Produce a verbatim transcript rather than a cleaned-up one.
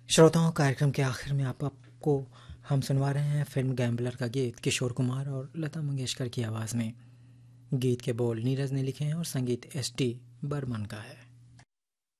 श्रोताओं, कार्यक्रम के आखिर में आप आपको हम सुनवा रहे हैं फिल्म गैम्बलर का गीत किशोर कुमार और लता मंगेशकर की आवाज़ में। गीत के बोल नीरज ने लिखे हैं और संगीत एस टी बर्मन का है।